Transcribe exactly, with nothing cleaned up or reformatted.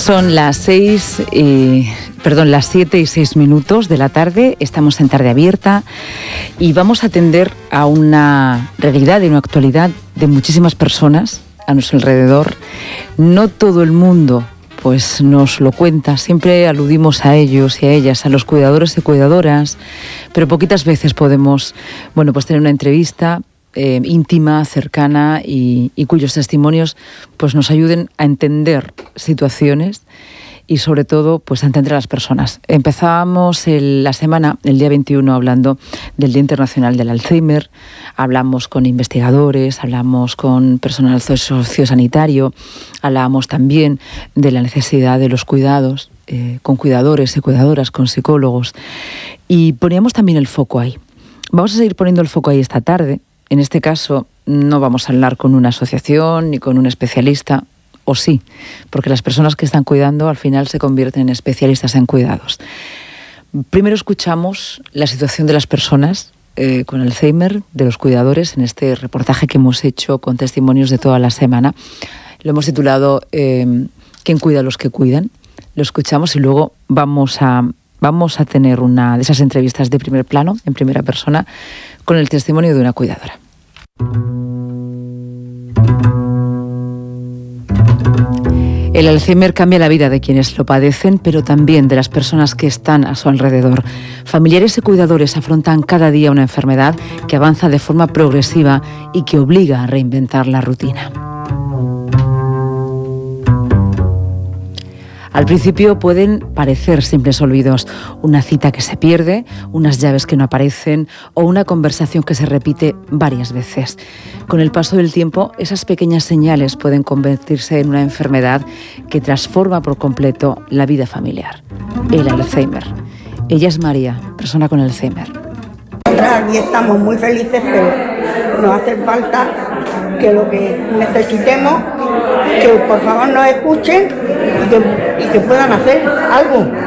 Son las seis y, perdón, las siete y seis minutos de la tarde. Estamos en Tarde Abierta y vamos a atender a una realidad y una actualidad de muchísimas personas a nuestro alrededor. No todo el mundo pues nos lo cuenta, siempre aludimos a ellos y a ellas, a los cuidadores y cuidadoras, pero poquitas veces podemos, bueno, pues tener una entrevista eh, íntima, cercana y, y cuyos testimonios pues nos ayuden a entender situaciones y sobre todo pues a entender a las personas. Empezamos el, la semana, el día veintiuno, hablando del Día Internacional del Alzheimer. Hablamos con investigadores, hablamos con personal sociosanitario, hablamos también de la necesidad de los cuidados, eh, con cuidadores y cuidadoras, con psicólogos, y poníamos también el foco ahí. Vamos a seguir poniendo el foco ahí esta tarde. En este caso no vamos a hablar con una asociación ni con un especialista, o sí, porque las personas que están cuidando al final se convierten en especialistas en cuidados. Primero escuchamos la situación de las personas eh, con Alzheimer, de los cuidadores, en este reportaje que hemos hecho con testimonios de toda la semana. Lo hemos titulado eh, ¿Quién cuida a los que cuidan? Lo escuchamos y luego vamos a, vamos a tener una de esas entrevistas de primer plano, en primera persona, con el testimonio de una cuidadora. El Alzheimer cambia la vida de quienes lo padecen, pero también de las personas que están a su alrededor. Familiares y cuidadores afrontan cada día una enfermedad que avanza de forma progresiva y que obliga a reinventar la rutina. Al principio pueden parecer simples olvidos, una cita que se pierde, unas llaves que no aparecen o una conversación que se repite varias veces. Con el paso del tiempo, esas pequeñas señales pueden convertirse en una enfermedad que transforma por completo la vida familiar. El Alzheimer. Ella es María, persona con Alzheimer. Aquí estamos muy felices, pero nos hace falta que lo que necesitemos, que por favor nos escuchen y que, y que puedan hacer algo.